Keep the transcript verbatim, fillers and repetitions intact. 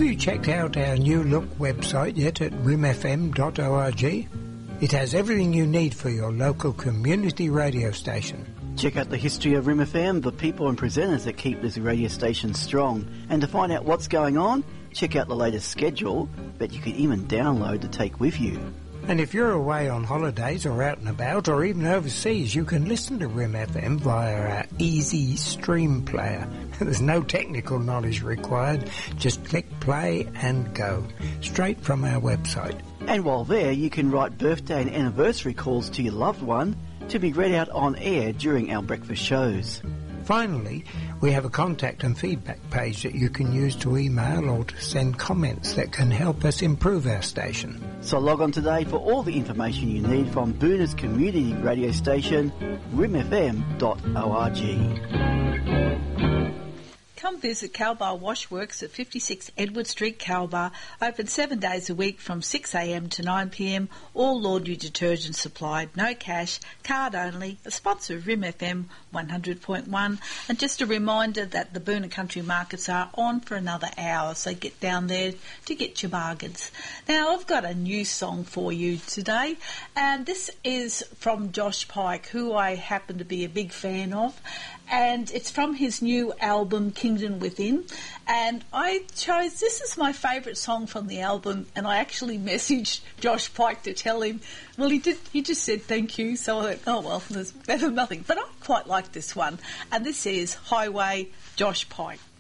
Have you checked out our new look website yet at rim f m dot org? It has everything you need for your local community radio station. Check out the history of R I M F M, the people and presenters that keep this radio station strong. And to find out what's going on, check out the latest schedule that you can even download to take with you. And if you're away on holidays or out and about or even overseas, you can listen to R I M F M via our easy stream player. There's no technical knowledge required. Just click play and go, straight from our website. And while there, you can write birthday and anniversary calls to your loved one to be read out on air during our breakfast shows. Finally, we have a contact and feedback page that you can use to email or to send comments that can help us improve our station. So log on today for all the information you need from Boona's community radio station, rim f m dot org. Come visit Calbar Washworks at fifty-six Edward Street, Calbar. Open seven days a week from six a m to nine p m. All laundry detergent supplied, no cash, card only. A sponsor of R I M F M one hundred point one. And just a reminder that the Boona Country Markets are on for another hour, so get down there to get your bargains. Now, I've got a new song for you today, and this is from Josh Pike, who I happen to be a big fan of. And it's from his new album, Kingdom Within. And I chose, this is my favourite song from the album, and I actually messaged Josh Pike to tell him, well, he did. He just said thank you, so I thought, oh, well, there's better than nothing. But I quite like this one. And this is Highway, Josh Pike.